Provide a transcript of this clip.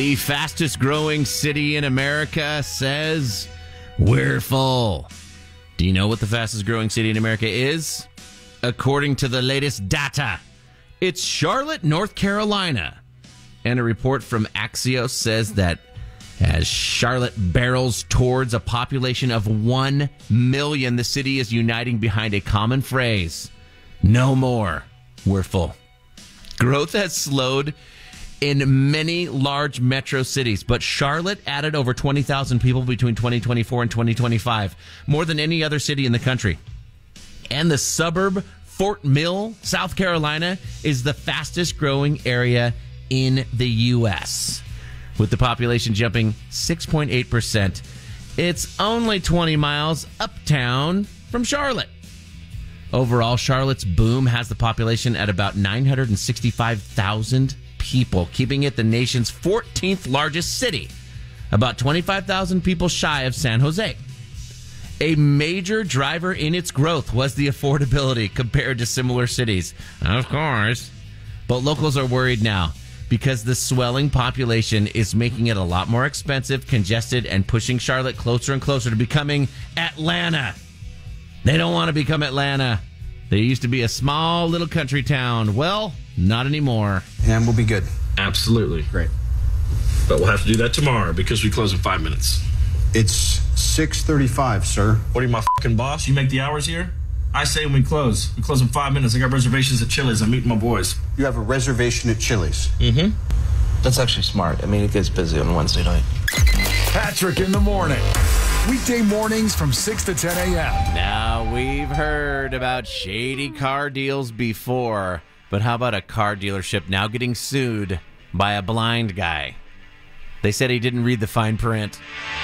The fastest growing city in America says we're full. Do you know what the fastest growing city in America is? According to the latest data, it's Charlotte, North Carolina. And a report from Axios says that as Charlotte barrels towards a population of 1 million, the city is uniting behind a common phrase: no more, we're full. Growth has slowed in many large metro cities, but Charlotte added over 20,000 people between 2024 and 2025, more than any other city in the country. And the suburb Fort Mill, South Carolina, is the fastest growing area in the U.S., with the population jumping 6.8%. It's only 20 miles uptown from Charlotte. Overall, Charlotte's boom has the population at about 965,000 people, keeping it the nation's 14th largest city, about 25,000 people shy of San Jose. A major driver in its growth was the affordability compared to similar cities, of course. But locals are worried now because the swelling population is making it a lot more expensive, congested, and pushing Charlotte closer and closer to becoming Atlanta. They don't want to become Atlanta. They used to be a small little country town. Well, not anymore. And we'll be good. Absolutely. Great. But we'll have to do that tomorrow because we close in 5 minutes. It's 6:35, sir. What are you, my fucking boss? You make the hours here? I say when we close. We close in 5 minutes. I got reservations at Chili's. I'm meeting my boys. You have a reservation at Chili's. Mm-hmm. That's actually smart. I mean, it gets busy on Wednesday night. Patrick in the morning. Weekday mornings from 6 to 10 a.m. Now, we've heard about shady car deals before, but how about a car dealership now getting sued by a blind guy? They said he didn't read the fine print.